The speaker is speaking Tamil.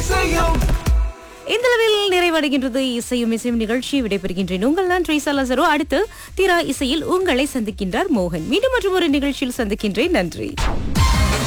இந்த அளவில் நிறைவடைகின்றது இசையும் இசையும் நிகழ்ச்சி. விடைபெறுகின்றேன். உங்கள் நான் ட்ரீசா லாசரோ. அடுத்து தீரா இசையில் உங்களை சந்திக்கின்றார் மோகன். மீண்டும் மற்றும் ஒரு நிகழ்ச்சியில் சந்திக்கின்றேன். நன்றி.